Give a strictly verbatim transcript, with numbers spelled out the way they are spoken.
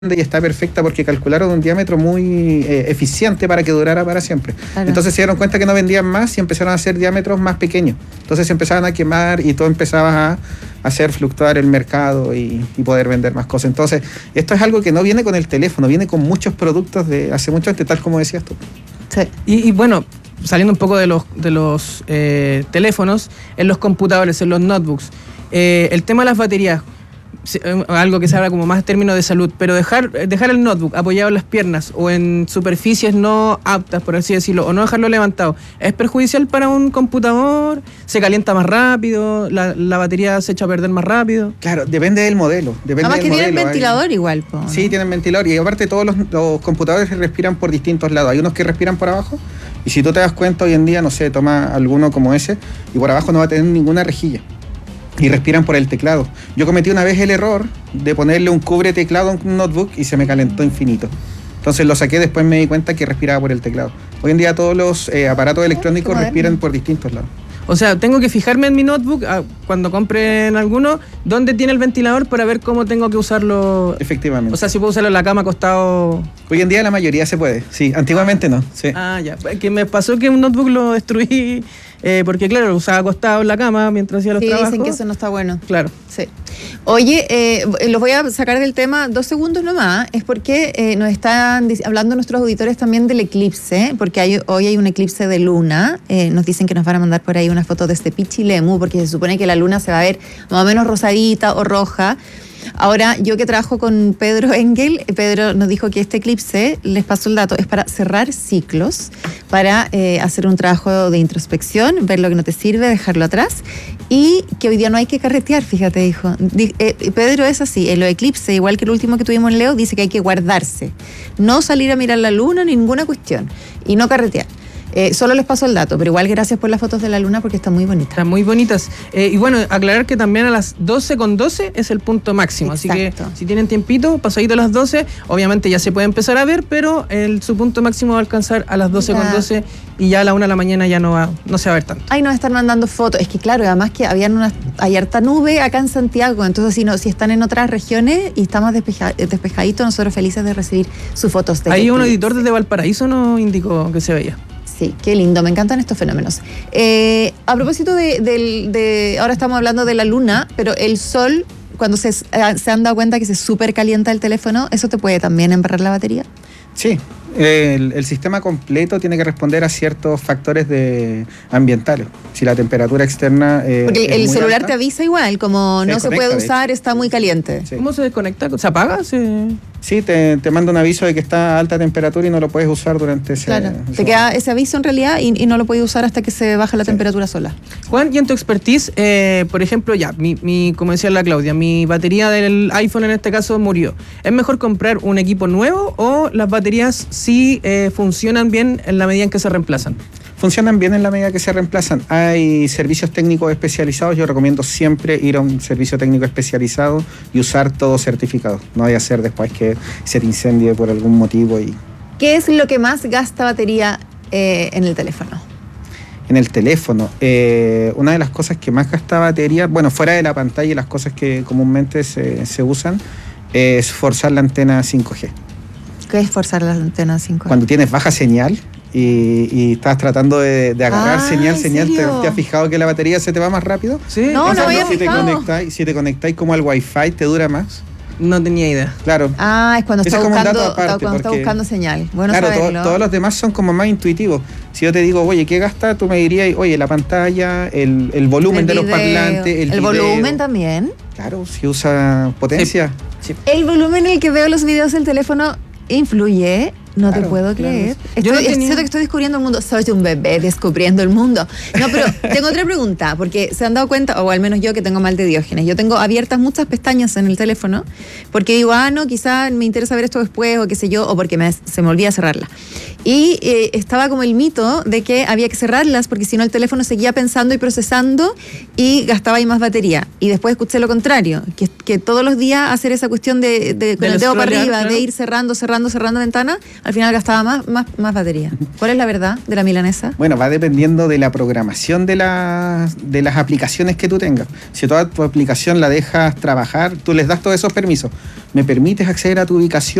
y está perfecta porque calcularon un diámetro muy eh, eficiente para que durara para siempre. Claro. Entonces se dieron cuenta que no vendían más y empezaron a hacer diámetros más pequeños. Entonces se empezaban a quemar y todo empezaba a hacer fluctuar el mercado y, y poder vender más cosas. Entonces esto es algo que no viene con el teléfono, viene con muchos productos de hace mucho antes, tal como decías tú. Sí. Y, y bueno, saliendo un poco de los, de los eh, teléfonos, en los computadores, en los notebooks, eh, el tema de las baterías, algo que se habla como más en términos de salud, pero dejar, dejar el notebook apoyado en las piernas o en superficies no aptas, por así decirlo, o no dejarlo levantado, ¿es perjudicial para un computador? ¿Se calienta más rápido? ¿La, la batería se echa a perder más rápido? Claro, depende del modelo. Depende Además del que modelo. tienen ventilador hay... igual. Po, ¿no? Sí, tienen ventilador y aparte todos los, los computadores respiran por distintos lados. Hay unos que respiran por abajo y si tú te das cuenta hoy en día, no sé, toma alguno como ese y por abajo no va a tener ninguna rejilla. Y respiran por el teclado. Yo cometí una vez el error de ponerle un cubre teclado a un notebook y se me calentó infinito. Entonces lo saqué, después me di cuenta que respiraba por el teclado. Hoy en día todos los eh, aparatos electrónicos respiran por distintos lados. O sea, tengo que fijarme en mi notebook ah, cuando compren alguno, dónde tiene el ventilador para ver cómo tengo que usarlo. Efectivamente. O sea, si puedo usarlo en la cama acostado. Hoy en día la mayoría se puede, sí. Antiguamente no. Sí. Ah, ya. Que me pasó que un notebook lo destruí eh, porque, claro, lo usaba acostado en la cama mientras hacía los sí, trabajos. Dicen que eso no está bueno. Claro. Sí. Oye, eh, los voy a sacar del tema dos segundos nomás. Es porque eh, nos están hablando nuestros auditores también del eclipse, porque hay, hoy hay un eclipse de luna. Eh, nos dicen que nos van a mandar por ahí una foto de este Pichilemu, porque se supone que la luna se va a ver más o menos rosadita o roja. Ahora, yo que trabajo con Pedro Engel, Pedro nos dijo que este eclipse, les paso el dato, es para cerrar ciclos, para eh, hacer un trabajo de introspección, ver lo que no te sirve, dejarlo atrás, y que hoy día no hay que carretear, fíjate, dijo. Di, eh, Pedro es así, en los eclipses, igual que el último que tuvimos en Leo, dice que hay que guardarse, no salir a mirar la luna, ninguna cuestión, y no carretear. Eh, solo les paso el dato, pero igual gracias por las fotos de la luna porque están muy bonitas. Están muy bonitas. Eh, y bueno, aclarar que también a las doce con doce es el punto máximo. Exacto. Así que si tienen tiempito, pasadito a las doce, obviamente ya se puede empezar a ver, pero el, su punto máximo va a alcanzar a las doce con doce y ya a la una de la mañana ya no, va, no se va a ver tanto. Ahí nos están mandando fotos. Es que claro, además que habían una, hay harta nube acá en Santiago, entonces si, no, si están en otras regiones y estamos despeja, despejaditos, nosotros felices de recibir sus fotos. De Ahí un editor desde Valparaíso nos indicó que se veía. Sí, qué lindo, me encantan estos fenómenos. Eh, a propósito de, de, de, ahora estamos hablando de la luna, pero el sol, cuando se, se han dado cuenta que se súper calienta el teléfono, ¿eso te puede también embarrar la batería? Sí, el, el sistema completo tiene que responder a ciertos factores de ambientales. Si la temperatura externa eh, porque el, el celular alta, te avisa igual, como no se puede usar, está muy caliente. Sí. ¿Cómo se desconecta? ¿Se apaga? ¿Se... Sí, te, te manda un aviso de que está a alta temperatura y no lo puedes usar durante ese... Claro, ese te queda ese aviso en realidad y, y no lo puedes usar hasta que se baja la sí. temperatura sola. Juan, y en tu expertise, eh, por ejemplo, ya, mi, mi, como decía la Claudia, mi batería del iPhone en este caso murió. ¿Es mejor comprar un equipo nuevo o las baterías sí eh, funcionan bien en la medida en que se reemplazan? Funcionan bien en la medida que se reemplazan. Hay servicios técnicos especializados. Yo recomiendo siempre ir a un servicio técnico especializado y usar todo certificado. No vaya a ser después que se te incendie por algún motivo. Y... ¿Qué es lo que más gasta batería eh, en el teléfono? En el teléfono. Eh, una de las cosas que más gasta batería, bueno, fuera de la pantalla y las cosas que comúnmente se, se usan, es forzar la antena cinco G. ¿Qué es forzar la antena cinco G? Cuando tienes baja señal y, y estás tratando de, de agarrar ah, señal, señal, ¿te, ¿te has fijado que la batería se te va más rápido? Sí. No, Entonces, no había si fijado. Te conectáis, si te conectáis como al Wi-Fi, ¿te dura más? No tenía idea. Claro. Ah, es cuando, está es buscando, aparte, cuando porque, está buscando señal. Bueno, claro, saberlo. To, todos los demás son como más intuitivos. Si yo te digo, oye, ¿qué gasta? Tú me dirías, oye, la pantalla, el, el volumen el de video, los parlantes, el, el video. volumen también. Claro, si usa potencia. Sí. Sí. El volumen en el que veo los videos del teléfono influye. No claro, te puedo creer. Claro. Estoy, yo no tenía... siento que estoy descubriendo el mundo. Soy un bebé descubriendo el mundo. No, pero tengo otra pregunta, porque se han dado cuenta, o al menos yo que tengo mal de Diógenes, yo tengo abiertas muchas pestañas en el teléfono, porque digo, ah, no, quizás me interesa ver esto después, o qué sé yo, o porque me, se me olvida cerrarla. Y eh, estaba como el mito de que había que cerrarlas porque si no el teléfono seguía pensando y procesando y gastaba ahí más batería. Y después escuché lo contrario, que, que todos los días hacer esa cuestión de, de con Del el dedo para scrollear, arriba, claro. de ir cerrando, cerrando, cerrando ventanas, al final gastaba más, más, más batería. ¿Cuál es la verdad de la milanesa? Bueno, va dependiendo de la programación de las, de las aplicaciones que tú tengas. Si toda tu aplicación la dejas trabajar, tú les das todos esos permisos. ¿Me permites acceder a tu ubicación?